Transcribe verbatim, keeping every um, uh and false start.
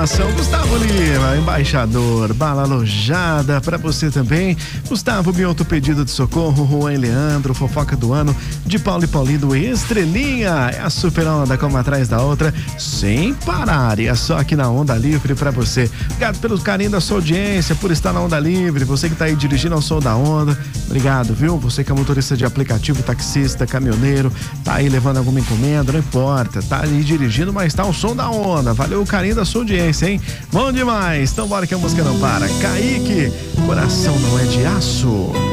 São Gustavo Lima, embaixador, bala alojada pra você também. Gustavo Bioto, pedido de socorro. Juan e Leandro, fofoca do ano de Paulo e Paulinho, Estrelinha. É a super onda, como atrás da outra, sem parar. E é só aqui na Onda Livre pra você. Obrigado pelo carinho da sua audiência, por estar na Onda Livre. Você que tá aí dirigindo ao som da onda, obrigado, viu? Você que é motorista de aplicativo, taxista, caminhoneiro, tá aí levando alguma encomenda, não importa, tá ali dirigindo, mas tá o som da onda. Valeu o carinho da sua audiência, hein? Bom demais. Então bora que a música não para. Kaique, coração não é de aço.